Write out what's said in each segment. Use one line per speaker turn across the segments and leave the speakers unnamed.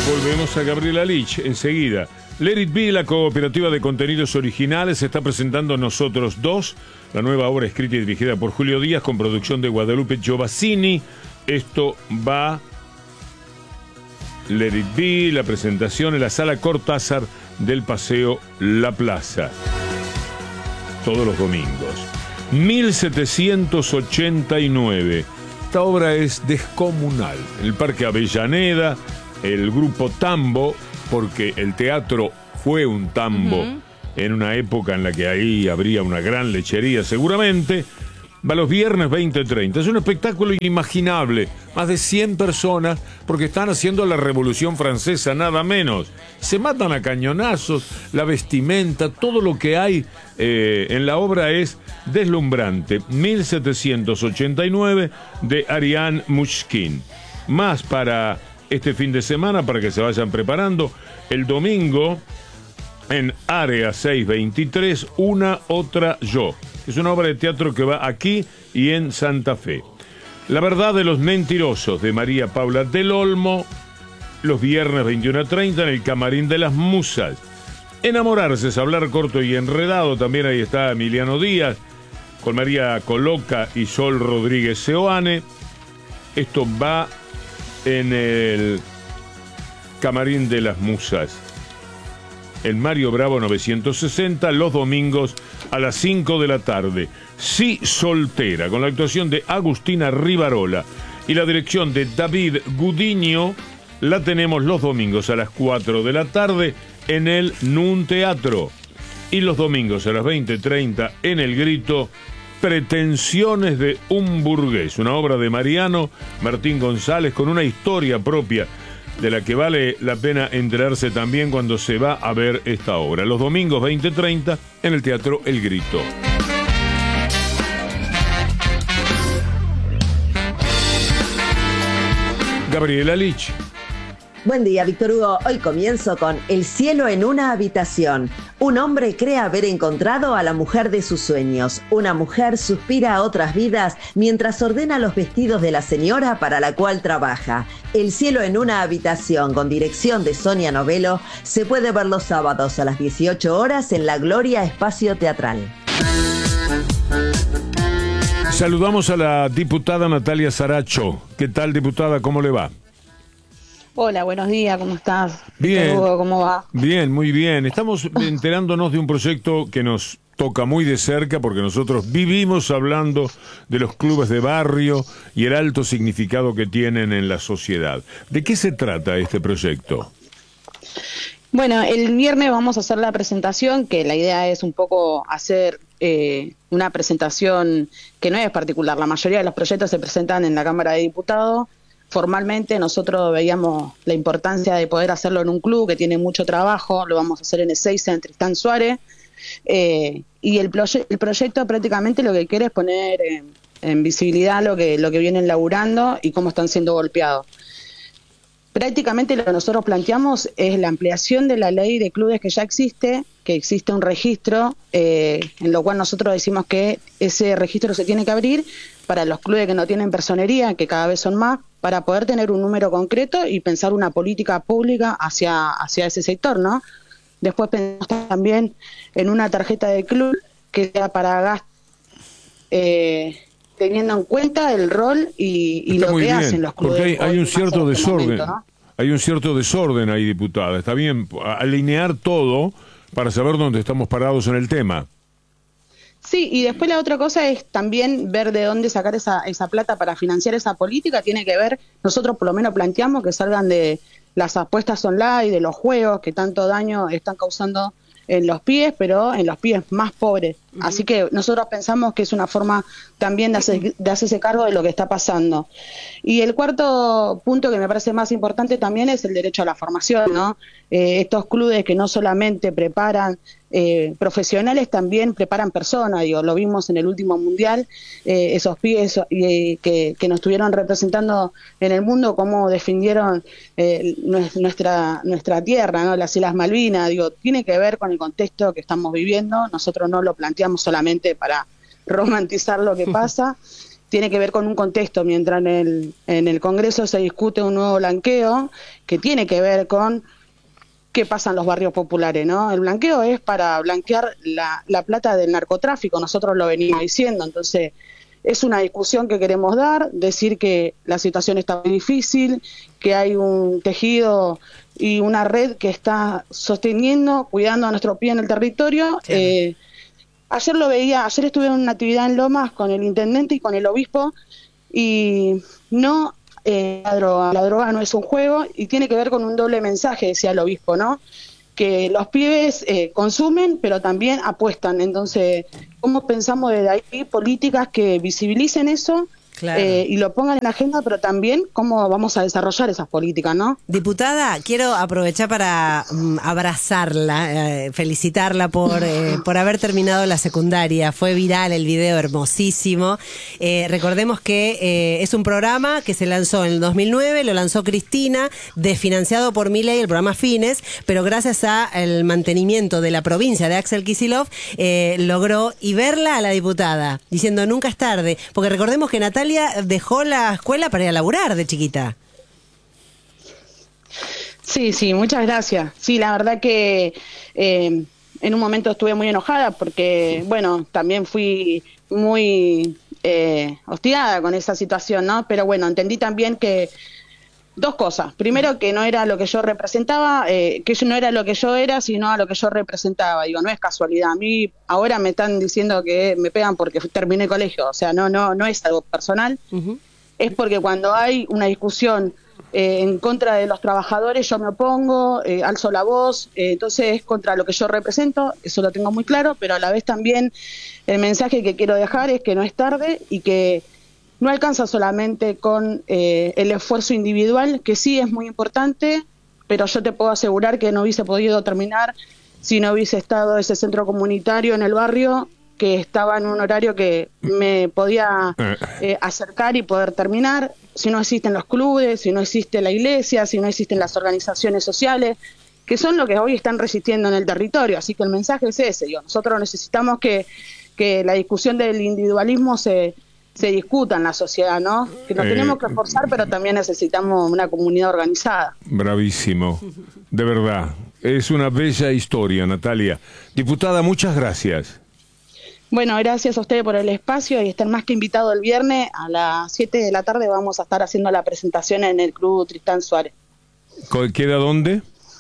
Volvemos a Gabriela Lich enseguida. Let It Be, la cooperativa de contenidos originales, está presentando Nosotros Dos, la nueva obra escrita y dirigida por Julio Díaz con producción de Guadalupe Giovassini. Esto va... Let It Be, la presentación en la Sala Cortázar del Paseo La Plaza. Todos los domingos. 1789. Esta obra es descomunal. En el Parque Avellaneda, el grupo Tambo, porque el teatro fue un tambo en una época en la que ahí habría una gran lechería seguramente, va los viernes 20:30. Es un espectáculo inimaginable. Más de 100 personas, porque están haciendo la Revolución Francesa, nada menos. Se matan a cañonazos, la vestimenta, todo lo que hay en la obra es deslumbrante. 1789 de Ariane Mushkin. Más para este fin de semana, para que se vayan preparando. El domingo, en Área 623, Una Otra Yo. Es una obra de teatro que va aquí y en Santa Fe. La verdad de los mentirosos, de María Paula del Olmo, los viernes 21:30 en el Camarín de las Musas. Enamorarse es hablar corto y enredado, también ahí está Emiliano Díaz, con María Coloca y Sol Rodríguez Seoane. Esto va en el Camarín de las Musas, en Mario Bravo 960, los domingos a las 5 de la tarde. Sí, soltera, con la actuación de Agustina Rivarola y la dirección de David Gudiño. La tenemos los domingos a las 4 de la tarde en el Nun Teatro. Y los domingos a las 20:30 en El Grito, Pretensiones de un burgués, una obra de Mariano Martín González con una historia propia de la que vale la pena enterarse también cuando se va a ver esta obra. Los domingos 20:30 en el Teatro El Grito. Gabriela Lich.
Buen día, Víctor Hugo. Hoy comienzo con El cielo en una habitación. Un hombre cree haber encontrado a la mujer de sus sueños. Una mujer suspira a otras vidas mientras ordena los vestidos de la señora para la cual trabaja. El cielo en una habitación, con dirección de Sonia Novello, se puede ver los sábados a las 18 horas en La Gloria Espacio Teatral.
Saludamos a la diputada Natalia Saracho. ¿Qué tal, diputada? ¿Cómo le va?
Hola, buenos días, ¿cómo estás?
Bien.
¿Cómo va?
Bien, muy bien. Estamos enterándonos de un proyecto que nos toca muy de cerca porque nosotros vivimos hablando de los clubes de barrio y el alto significado que tienen en la sociedad. ¿De qué se trata este proyecto?
Bueno, el viernes vamos a hacer la presentación, que la idea es un poco hacer una presentación que no es particular. La mayoría de los proyectos se presentan en la Cámara de Diputados. Formalmente nosotros veíamos la importancia de poder hacerlo en un club que tiene mucho trabajo. Lo vamos a hacer en Ezeiza, en Tristán Suárez, y el proyecto prácticamente lo que quiere es poner en visibilidad lo que vienen laburando y cómo están siendo golpeados. Prácticamente lo que nosotros planteamos es la ampliación de la ley de clubes que ya existe, que existe un registro, en lo cual nosotros decimos que ese registro se tiene que abrir para los clubes que no tienen personería, que cada vez son más, para poder tener un número concreto y pensar una política pública hacia ese sector, ¿no? Después pensamos también en una tarjeta de club que sea para gasto, teniendo en cuenta el rol y lo que hacen los clubes.
Porque hay un cierto desorden,
momento, ¿no?
Hay un cierto desorden ahí, diputada. Está bien alinear todo para saber dónde estamos parados en el tema.
Sí, y después la otra cosa es también ver de dónde sacar esa plata para financiar esa política. Tiene que ver, nosotros por lo menos planteamos que salgan de las apuestas online, de los juegos que tanto daño están causando en los pibes, pero en los pibes más pobres. Así que nosotros pensamos que es una forma también de hacerse cargo de lo que está pasando. Y el cuarto punto que me parece más importante también es el derecho a la formación, ¿no? Estos clubes que no solamente preparan profesionales, también preparan personas, digo, lo vimos en el último mundial, esos pibes que nos estuvieron representando en el mundo, cómo defendieron nuestra tierra, ¿no? Las Islas Malvinas, digo, tiene que ver con el contexto que estamos viviendo. Nosotros no lo planteamos solamente para romantizar lo que pasa, tiene que ver con un contexto, mientras en el Congreso se discute un nuevo blanqueo que tiene que ver con qué pasa en los barrios populares, ¿no? El blanqueo es para blanquear la plata del narcotráfico, nosotros lo venimos diciendo, entonces es una discusión que queremos dar, decir que la situación está muy difícil, que hay un tejido y una red que está sosteniendo, cuidando a nuestro pie en el territorio. Sí. Ayer lo veía, ayer estuve en una actividad en Lomas con el intendente y con el obispo, y no, la droga no es un juego, y tiene que ver con un doble mensaje, decía el obispo, ¿no? Que los pibes consumen, pero también apuestan. Entonces, ¿cómo pensamos desde ahí políticas que visibilicen eso? Claro. Y lo pongan en agenda, pero también cómo vamos a desarrollar esas políticas, ¿no?
Diputada, quiero aprovechar para abrazarla, felicitarla por haber terminado la secundaria. Fue viral el video, hermosísimo. Recordemos que es un programa que se lanzó en el 2009, lo lanzó Cristina, desfinanciado por Milei, el programa Fines, pero gracias al mantenimiento de la provincia de Axel Kicillof, logró, y verla a la diputada, diciendo nunca es tarde, porque recordemos que Natalia dejó la escuela para ir a laburar de chiquita.
Sí, muchas gracias. Sí, la verdad que en un momento estuve muy enojada porque, bueno, también fui muy hostigada con esa situación, ¿no? Pero bueno, entendí también que dos cosas. Primero, que no era lo que yo representaba, que no era lo que yo era, sino a lo que yo representaba. Digo, no es casualidad. A mí ahora me están diciendo que me pegan porque terminé el colegio. O sea, no es algo personal. Uh-huh. Es porque cuando hay una discusión en contra de los trabajadores, yo me opongo, alzo la voz. Entonces es contra lo que yo represento, eso lo tengo muy claro, pero a la vez también el mensaje que quiero dejar es que no es tarde y que no alcanza solamente con el esfuerzo individual, que sí es muy importante, pero yo te puedo asegurar que no hubiese podido terminar si no hubiese estado ese centro comunitario en el barrio, que estaba en un horario que me podía acercar y poder terminar, si no existen los clubes, si no existe la iglesia, si no existen las organizaciones sociales, que son lo que hoy están resistiendo en el territorio. Así que el mensaje es ese, nosotros necesitamos que la discusión del individualismo se discuta en la sociedad, ¿no? Que nos tenemos que esforzar, pero también necesitamos una comunidad organizada.
Bravísimo, de verdad. Es una bella historia, Natalia. Diputada, muchas gracias.
Bueno, gracias a ustedes por el espacio y están más que invitados el viernes a las 7 de la tarde. Vamos a estar haciendo la presentación en el Club Tristán Suárez.
¿Queda dónde?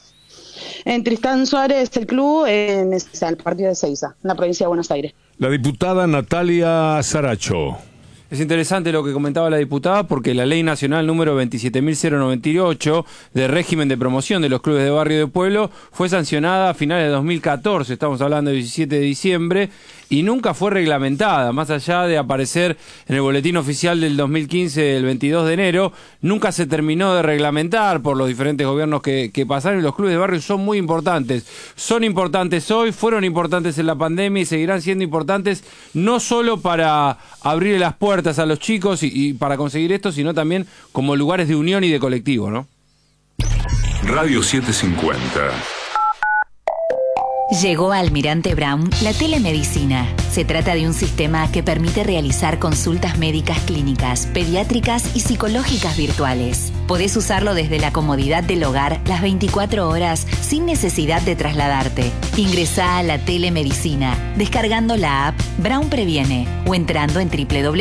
En Tristán Suárez, el club, en el partido de Seiza, en la provincia de Buenos Aires.
La diputada Natalia Saracho.
Es interesante lo que comentaba la diputada porque la Ley Nacional número 27.098 de régimen de promoción de los clubes de barrio y de pueblo fue sancionada a finales de 2014, estamos hablando del 17 de diciembre, y nunca fue reglamentada, más allá de aparecer en el boletín oficial del 2015, el 22 de enero, nunca se terminó de reglamentar por los diferentes gobiernos que pasaron, y los clubes de barrio son muy importantes. Son importantes hoy, fueron importantes en la pandemia y seguirán siendo importantes no solo para abrir las puertas a los chicos y para conseguir esto, sino también como lugares de unión y de colectivo, ¿no?
Radio 750.
Llegó a Almirante Brown la telemedicina. Se trata de un sistema que permite realizar consultas médicas clínicas, pediátricas y psicológicas virtuales. Podés usarlo desde la comodidad del hogar las 24 horas sin necesidad de trasladarte. Ingresá a la telemedicina descargando la app Brown Previene o entrando en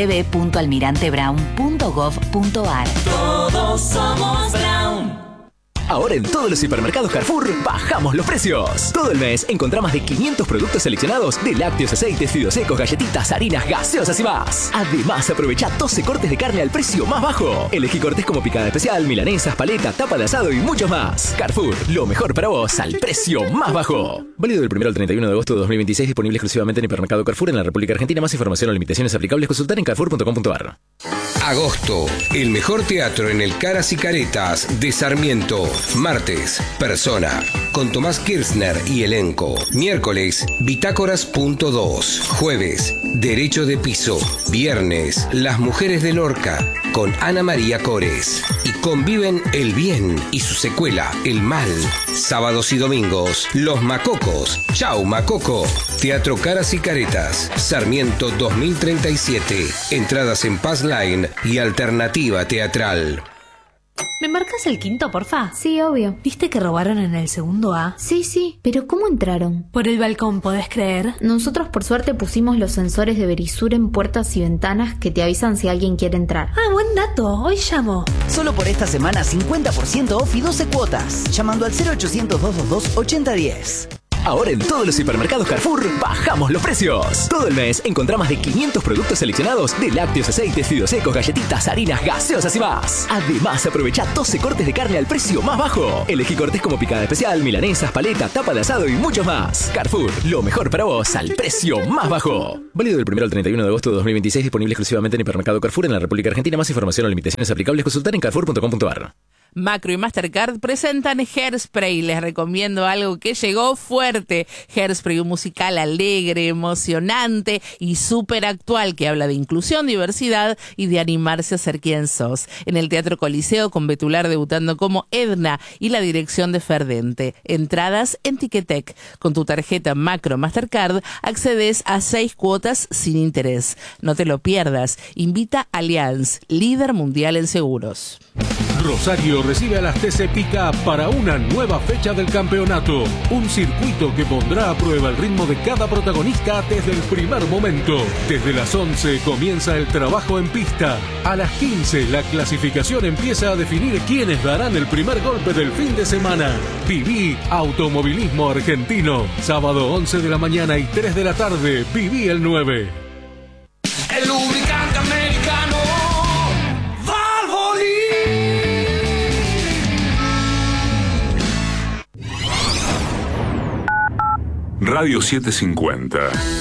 www.almirantebrown.gov.ar.
Todos somos Brown.
Ahora en todos los hipermercados Carrefour bajamos los precios. Todo el mes encontrá más de 500 productos seleccionados de lácteos, aceites, fideos secos, galletitas, harinas, gaseosas y más. Además, aprovecha 12 cortes de carne al precio más bajo. Elegí cortes como picada especial, milanesas, paleta, tapa de asado y muchos más. Carrefour, lo mejor para vos al precio más bajo. Válido del 1 al 31 de agosto de 2026, disponible exclusivamente en hipermercado Carrefour en la República Argentina. Más información o limitaciones aplicables consultar en carrefour.com.ar.
Agosto, el mejor teatro en el Caras y Caretas de Sarmiento. Martes, Persona, con Tomás Kirchner y elenco. Miércoles, Bitácoras.2. Jueves, Derecho de Piso. Viernes, Las Mujeres de Lorca. con Ana María Cores. Y conviven el bien y su secuela, el mal. Sábados y domingos, Los Macocos. Chau, Macoco. Teatro Caras y Caretas, Sarmiento 2037. Entradas en Pass Line y Alternativa Teatral.
¿Me marcas el quinto, porfa?
Sí, obvio.
¿Viste que robaron en el segundo A?
Sí, pero ¿cómo entraron?
Por el balcón, ¿podés creer?
Nosotros por suerte pusimos los sensores de Verisur en puertas y ventanas que te avisan si alguien quiere entrar.
Ah, buen dato. Hoy llamo.
Solo por esta semana 50% off y 12 cuotas. Llamando al 0800-222-8010.
Ahora en todos los hipermercados Carrefour bajamos los precios. Todo el mes encontrá más de 500 productos seleccionados de lácteos, aceites, fideos secos, galletitas, harinas, gaseosas y más. Además, aprovecha 12 cortes de carne al precio más bajo. Elegí cortes como picada especial, milanesas, paleta, tapa de asado y muchos más. Carrefour, lo mejor para vos al precio más bajo. Válido del 1 al 31 de agosto de 2026, disponible exclusivamente en hipermercado Carrefour en la República Argentina. Más información o limitaciones aplicables consultar en carrefour.com.ar.
Macro y Mastercard presentan Hairspray. Les recomiendo algo que llegó fuerte. Hairspray, un musical alegre, emocionante y súper actual que habla de inclusión, diversidad y de animarse a ser quien sos. En el Teatro Coliseo, con Betular debutando como Edna y la dirección de Ferdente. Entradas en Ticketek. Con tu tarjeta Macro Mastercard accedes a 6 cuotas sin interés. No te lo pierdas. Invita Allianz, líder mundial en seguros.
Rosario recibe a las TC Pica para una nueva fecha del campeonato. Un circuito que pondrá a prueba el ritmo de cada protagonista desde el primer momento. Desde las 11 comienza el trabajo en pista. A las 15 la clasificación empieza a definir quiénes darán el primer golpe del fin de semana. Viví Automovilismo Argentino. Sábado 11 de la mañana y 3 de la tarde. Viví el 9.
El lubricante americano
Radio 750.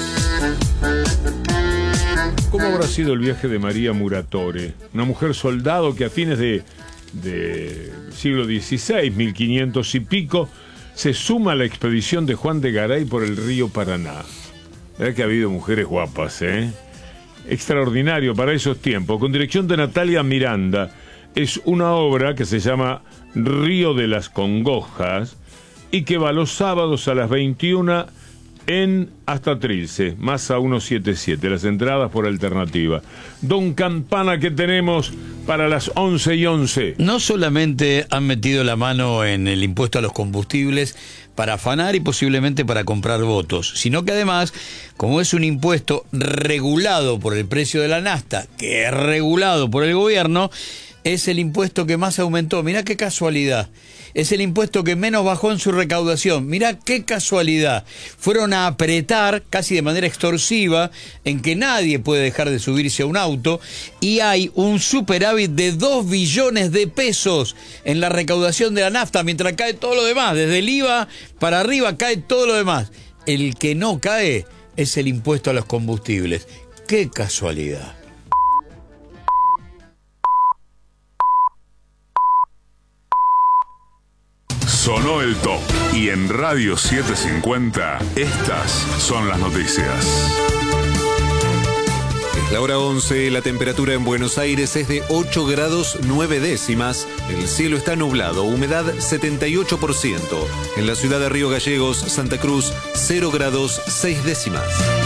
¿Cómo habrá sido el viaje de María Muratore? Una mujer soldado que a fines de siglo XVI, 1500 y pico, se suma a la expedición de Juan de Garay por el río Paraná. ¿Verdad que ha habido mujeres guapas, Extraordinario para esos tiempos. Con dirección de Natalia Miranda. Es una obra que se llama Río de las Congojas y que va los sábados a las 21 en Hasta Trilce, Masa 177, las entradas por alternativa. Don Campana, ¿qué tenemos para las 11:11?
No solamente han metido la mano en el impuesto a los combustibles para afanar y posiblemente para comprar votos, sino que además, como es un impuesto regulado por el precio de la nafta, que es regulado por el gobierno, es el impuesto que más aumentó. Mirá qué casualidad. Es el impuesto que menos bajó en su recaudación. Mirá qué casualidad. Fueron a apretar, casi de manera extorsiva, en que nadie puede dejar de subirse a un auto, y hay un superávit de 2 billones de pesos en la recaudación de la nafta, mientras cae todo lo demás. Desde el IVA para arriba cae todo lo demás. El que no cae es el impuesto a los combustibles. Qué casualidad.
Sonó el top. Y en Radio 750, estas son las noticias.
Es la hora 11, la temperatura en Buenos Aires es de 8 grados 9 décimas. El cielo está nublado, humedad 78%. En la ciudad de Río Gallegos, Santa Cruz, 0 grados 6 décimas.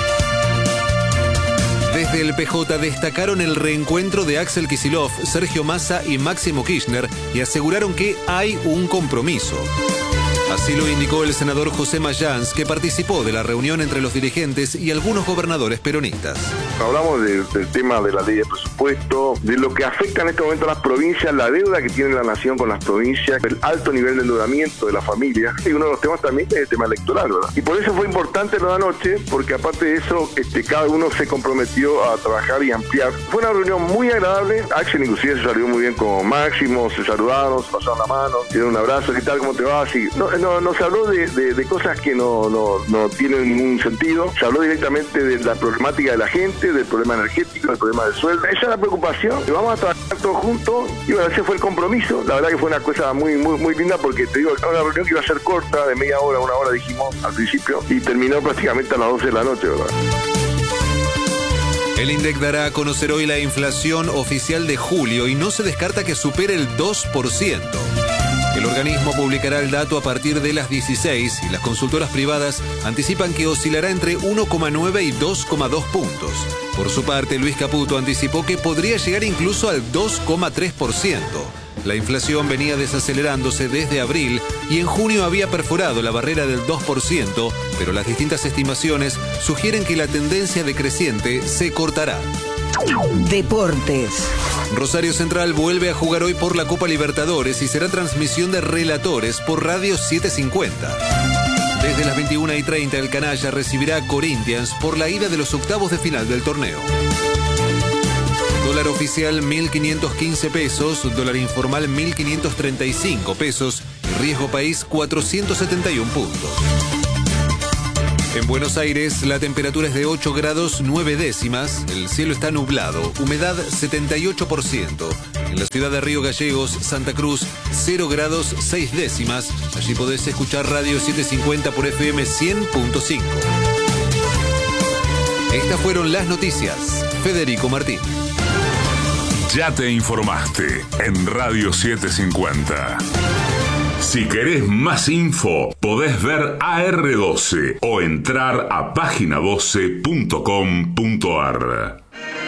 Desde el PJ destacaron el reencuentro de Axel Kicillof, Sergio Massa y Máximo Kirchner y aseguraron que hay un compromiso. Así lo indicó el senador José Mayans, que participó de la reunión entre los dirigentes y algunos gobernadores peronistas.
Hablamos del tema de la ley de presupuesto, de lo que afecta en este momento a las provincias, la deuda que tiene la nación con las provincias, el alto nivel de endeudamiento de la familia, y uno de los temas también es el tema electoral, ¿verdad? Y por eso fue importante lo de anoche, porque aparte de eso, cada uno se comprometió a trabajar y ampliar. Fue una reunión muy agradable. Axel inclusive se salió muy bien con Máximo, se saludaron, se pasaron la mano, dieron un abrazo, ¿qué tal? ¿Cómo te va? Así, no se habló de cosas que no tienen ningún sentido. Se habló directamente de la problemática de la gente, del problema energético, del problema del sueldo. Esa es la preocupación. Vamos a trabajar todos juntos y bueno, ese fue el compromiso. La verdad que fue una cosa muy linda, porque te digo, una reunión que iba a ser corta, de media hora, 1 hora dijimos al principio, y terminó prácticamente a las 12 de la noche, ¿verdad?
El INDEC dará a conocer hoy la inflación oficial de julio y no se descarta que supere el 2%. El organismo publicará el dato a partir de las 16 y las consultoras privadas anticipan que oscilará entre 1,9 y 2,2 puntos. Por su parte, Luis Caputo anticipó que podría llegar incluso al 2,3%. La inflación venía desacelerándose desde abril y en junio había perforado la barrera del 2%, pero las distintas estimaciones sugieren que la tendencia decreciente se cortará.
Deportes.
Rosario Central vuelve a jugar hoy por la Copa Libertadores y será transmisión de relatores por Radio 750. Desde las 21:30 el canalla recibirá a Corinthians por la ida de los octavos de final del torneo. Dólar oficial 1.515 pesos, dólar informal 1.535 pesos y riesgo país 471 puntos. En Buenos Aires la temperatura es de 8 grados 9 décimas, el cielo está nublado, humedad 78%. En la ciudad de Río Gallegos, Santa Cruz, 0 grados 6 décimas. Allí podés escuchar Radio 750 por FM 100.5. Estas fueron las noticias. Federico Martín.
Ya te informaste en Radio 750. Si querés más info, podés ver AR12 o entrar a página12.com.ar.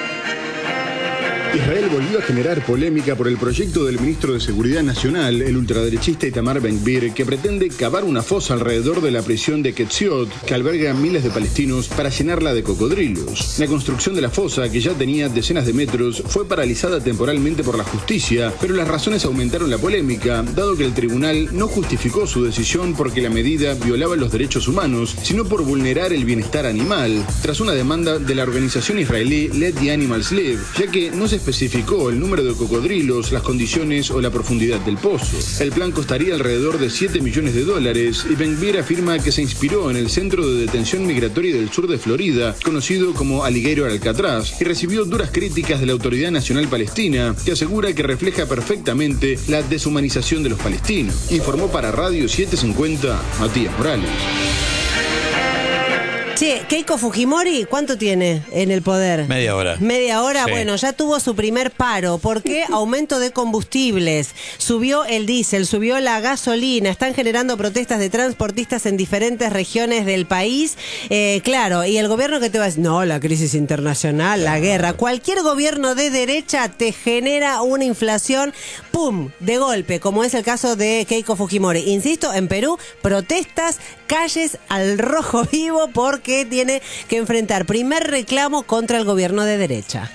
Israel volvió a generar polémica por el proyecto del ministro de Seguridad Nacional, el ultraderechista Itamar Ben-Gvir, que pretende cavar una fosa alrededor de la prisión de Ketziot, que alberga a miles de palestinos, para llenarla de cocodrilos. La construcción de la fosa, que ya tenía decenas de metros, fue paralizada temporalmente por la justicia, pero las razones aumentaron la polémica, dado que el tribunal no justificó su decisión porque la medida violaba los derechos humanos, sino por vulnerar el bienestar animal, tras una demanda de la organización israelí Let the Animals Live, ya que no se especificó el número de cocodrilos, las condiciones o la profundidad del pozo. El plan costaría alrededor de $7 millones y Ben-Gvir afirma que se inspiró en el centro de detención migratoria del sur de Florida, conocido como Alligator Alcatraz, y recibió duras críticas de la Autoridad Nacional Palestina, que asegura que refleja perfectamente la deshumanización de los palestinos. Informó para Radio 750 Matías Morales.
Che, Keiko Fujimori, ¿cuánto tiene en el poder?
Media hora.
Media hora,
Sí.
Bueno, ya tuvo su primer paro. ¿Por qué? Aumento de combustibles. Subió el diésel, subió la gasolina. Están generando protestas de transportistas en diferentes regiones del país. Claro, y el gobierno que te va a decir, no, la crisis internacional, la guerra. Cualquier gobierno de derecha te genera una inflación, ¡pum!, de golpe, como es el caso de Keiko Fujimori. Insisto, en Perú, protestas, calles al rojo vivo porque tiene que enfrentar primer reclamo contra el gobierno de derecha.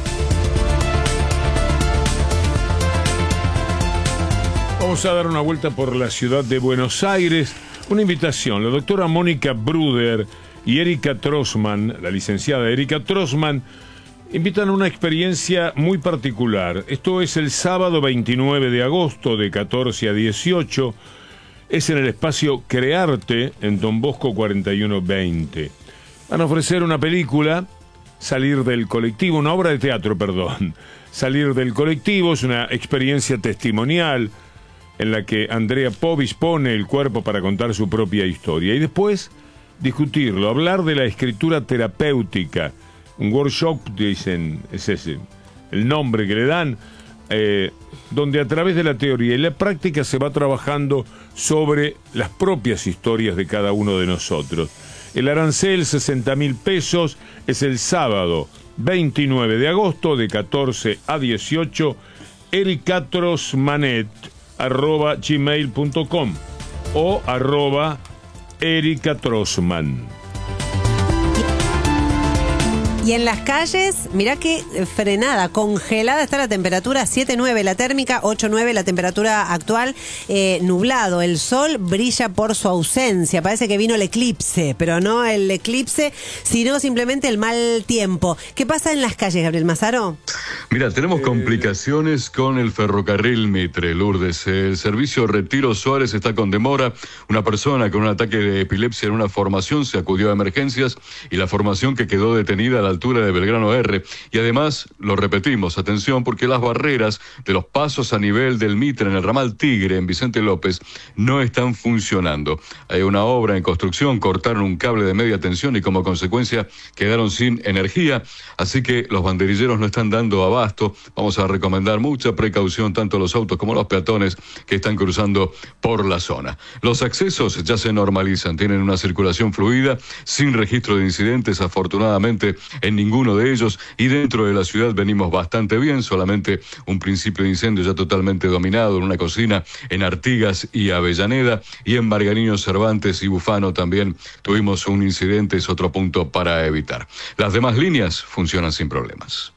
Vamos a dar una vuelta por la ciudad de Buenos Aires. Una invitación. La doctora Mónica Bruder y Erika Trossman, la licenciada Erika Trossman, invitan a una experiencia muy particular. Esto es el sábado 29 de agosto de 14 a 18. Es en el espacio Crearte, en Don Bosco 4120. Van a ofrecer una película, Salir del Colectivo, una obra de teatro, perdón. Salir del Colectivo es una experiencia testimonial en la que Andrea Povis pone el cuerpo para contar su propia historia. Y después discutirlo, hablar de la escritura terapéutica. Un workshop, dicen, es ese el nombre que le dan, donde a través de la teoría y la práctica se va trabajando sobre las propias historias de cada uno de nosotros. El arancel, 60.000 pesos, es el sábado 29 de agosto de 14 a 18, ericatrosmanet@gmail.com o @ericatrosman.
Y en las calles, mirá qué frenada, congelada está la temperatura, 7,9 la térmica, 8,9 la temperatura actual, nublado, el sol brilla por su ausencia, parece que vino el eclipse, pero no el eclipse, sino simplemente el mal tiempo. ¿Qué pasa en las calles, Gabriel Mazaro?
Mira, tenemos complicaciones con el ferrocarril Mitre, Lourdes. El servicio Retiro Suárez está con demora. Una persona con un ataque de epilepsia en una formación se acudió a emergencias y la formación que quedó detenida a la altura de Belgrano R. Y además, lo repetimos, atención, porque las barreras de los pasos a nivel del Mitre en el ramal Tigre, en Vicente López, no están funcionando. Hay una obra en construcción, cortaron un cable de media tensión y como consecuencia quedaron sin energía, así que los banderilleros no están dando abasto. Vamos a recomendar mucha precaución, tanto los autos como los peatones que están cruzando por la zona. Los accesos ya se normalizan, tienen una circulación fluida, sin registro de incidentes, afortunadamente en ninguno de ellos, y dentro de la ciudad venimos bastante bien, solamente un principio de incendio ya totalmente dominado en una cocina en Artigas y Avellaneda, y en Margariño, Cervantes y Bufano también tuvimos un incidente, es otro punto para evitar. Las demás líneas funcionan sin problemas.